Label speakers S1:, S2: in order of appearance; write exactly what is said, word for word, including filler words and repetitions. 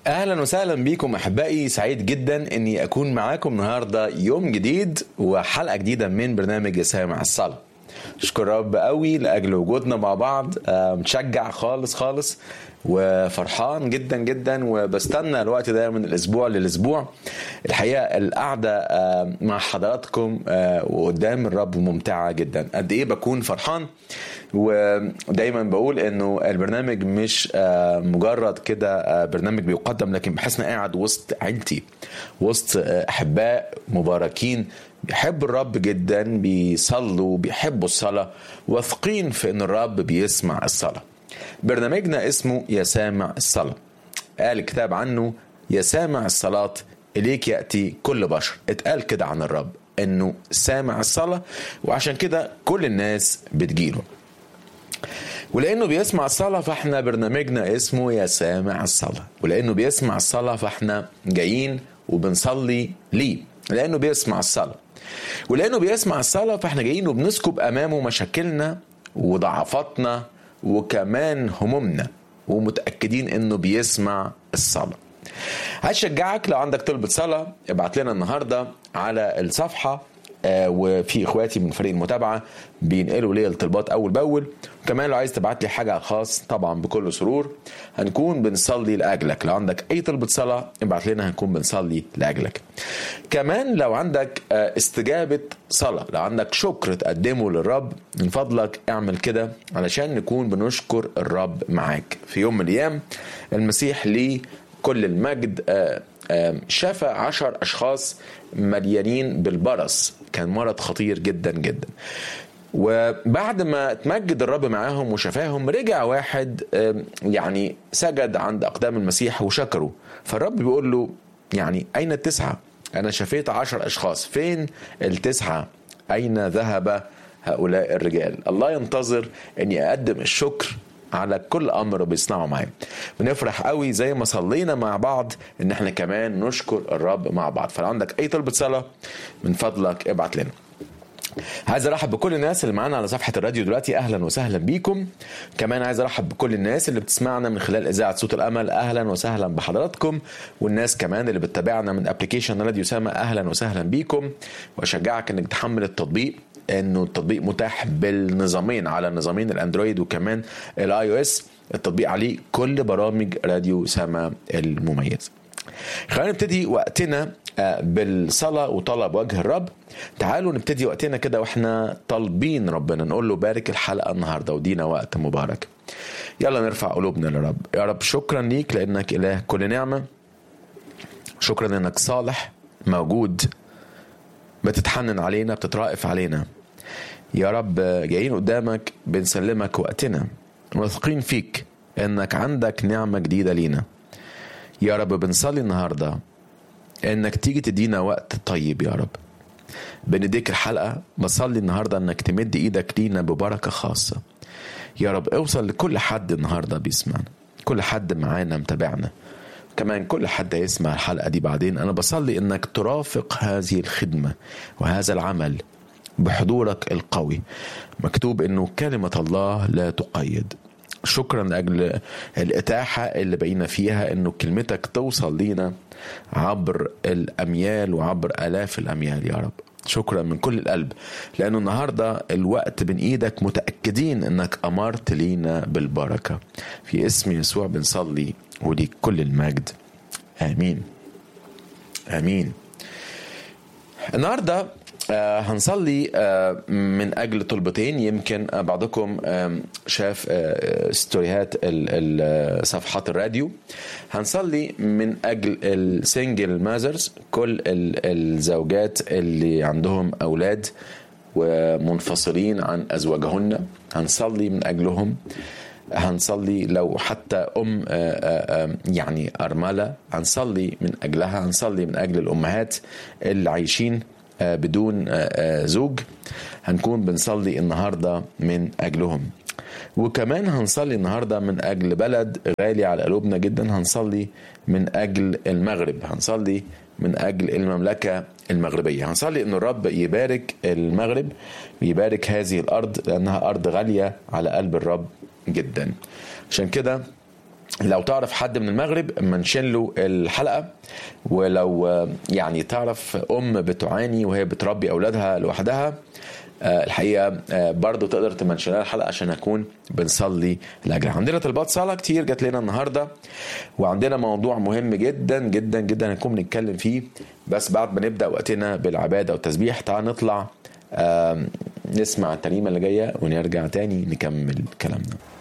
S1: اهلا وسهلا بيكم احبائي، سعيد جدا اني اكون معاكم النهارده يوم جديد وحلقه جديده من برنامج سامع الصلاه. اشكر رب قوي لاجل وجودنا مع بعض، متشجع خالص خالص وفرحان جدا جدا وبستنى الوقت ده من الاسبوع للاسبوع. الحقيقه القعده مع حضراتكم وقدام الرب ممتعه جدا. قد ايه بكون فرحان، ودايما بقول انه البرنامج مش مجرد كده برنامج بيقدم، لكن بحس اني قاعد وسط عيلتي، وسط احباء مباركين بيحبوا الرب جدا، بيصلوا، بيحبوا الصلاه، واثقين في ان الرب بيسمع الصلاه. برنامجنا اسمه يا سامع الصلاة. قال الكتاب عنه يا سامع الصلاة إليك يأتي كل بشر. اتقال كده عن الرب انه سامع الصلاة، وعشان كده كل الناس بتجيله. ولأنه بيسمع الصلاة فاحنا برنامجنا اسمه يا سامع الصلاة، ولأنه بيسمع الصلاة فاحنا جايين وبنصلي ليه، لأنه بيسمع الصلاة. ولأنه بيسمع الصلاة فاحنا جايين وبنسكب أمامه مشاكلنا وضعفاتنا وكمان همومنا، ومتأكدين انه بيسمع الصلاة. هشجعك لو عندك طلبة صلاة ابعت لنا النهاردة على الصفحة، آه وفي اخواتي من فريق المتابعة بينقلوا لي الطلبات اول باول. وكمان لو عايز تبعت لي حاجة على الخاص طبعا بكل سرور هنكون بنصلي لأجلك. لو عندك اي طلبة صلاة ابعت لنا، هنكون بنصلي لأجلك. كمان لو عندك آه استجابة صلاة، لو عندك شكر تقدمه للرب، من فضلك اعمل كده علشان نكون بنشكر الرب معاك. في يوم من الايام المسيح ليه كل المجد آه شفى عشر أشخاص مليانين بالبرص، كان مرض خطير جدا جدا. وبعد ما تمجد الرب معاهم وشفاهم، رجع واحد يعني سجد عند أقدام المسيح وشكره. فالرب بيقول له يعني أين التسعة؟ أنا شفيت عشر أشخاص، فين التسعة؟ أين ذهب هؤلاء الرجال؟ الله ينتظر أني أقدم الشكر على كل امر بيصنعه معايا. بنفرح قوي زي ما صلينا مع بعض ان احنا كمان نشكر الرب مع بعض. فلو عندك اي طلبة صلاة من فضلك ابعت لنا. عايز ارحب بكل الناس اللي معانا على صفحة الراديو دلوقتي، اهلا وسهلا بيكم. كمان عايز ارحب بكل الناس اللي بتسمعنا من خلال اذاعة صوت الامل، اهلا وسهلا بحضراتكم. والناس كمان اللي بتتابعنا من ابليكيشن راديو سما، اهلا وسهلا بيكم. واشجعك انك تحمل التطبيق، انه التطبيق متاح بالنظامين، على نظامين الاندرويد وكمان الاي او اس. التطبيق عليه كل برامج راديو سما المميزة. خلينا نبتدي وقتنا بالصلاة وطلب وجه الرب. تعالوا نبتدي وقتنا كده واحنا طالبين ربنا، نقول له بارك الحلقة النهاردة ودينا وقت مبارك. يلا نرفع قلوبنا للرب. يا رب شكرا ليك لانك اله كل نعمة، شكرا انك صالح موجود، بتتحنن علينا، بتترائف علينا. يا رب جايين قدامك بنسلمك وقتنا، واثقين فيك انك عندك نعمة جديدة لينا. يا رب بنصلي النهاردة انك تيجي تدينا وقت طيب. يا رب بنديك الحلقة، بصلي النهاردة انك تمد ايدك لينا ببركة خاصة. يا رب اوصل لكل حد النهاردة بيسمعنا، كل حد معانا متابعنا، كمان كل حد يسمع الحلقة دي بعدين. أنا بصلي إنك ترافق هذه الخدمة وهذا العمل بحضورك القوي. مكتوب إنه كلمة الله لا تقيد. شكرا لأجل الإتاحة اللي بقينا فيها إنه كلمتك توصل لينا عبر الأميال وعبر آلاف الأميال. يا رب شكرا من كل القلب، لأنه النهاردة الوقت بين إيدك، متأكدين إنك أمرت لينا بالبركة. في اسم يسوع بنصلي وليك كل المجد، آمين آمين. النهاردة آه هنصلي آه من أجل طلبتين. يمكن آه بعضكم آه شاف آه ستوريهات صفحات الراديو. هنصلي من أجل السنجل مازرز، كل الزوجات اللي عندهم أولاد ومنفصلين عن أزواجهن، هنصلي من أجلهم. هنصلي لو حتى أم يعني أرملة، هنصلي من أجلها. هنصلي من أجل الأمهات اللي عايشين بدون زوج، هنكون بنصلي النهاردة من أجلهم. وكمان هنصلي النهاردة من أجل بلد غالي على قلوبنا جدا، هنصلي من أجل المغرب، هنصلي من أجل المملكة المغربية. هنصلي أن الرب يبارك المغرب ويبارك هذه الأرض، لأنها أرض غالية على قلب الرب جدا. عشان كده لو تعرف حد من المغرب منشن له الحلقة. ولو يعني تعرف أم بتعاني وهي بتربي أولادها لوحدها الحقيقة برضو تقدر تمنشن لها الحلقة عشان نكون بنصلي لأجلها. عندنا طلبات صلاة كتير جات لنا النهاردة، وعندنا موضوع مهم جدا جدا جدا هنكون بنتكلم فيه، بس بعد ما نبدأ وقتنا بالعبادة والتسبيح تعال نطلع نسمع الترنيمة اللي جاية ونرجع تاني نكمل كلامنا.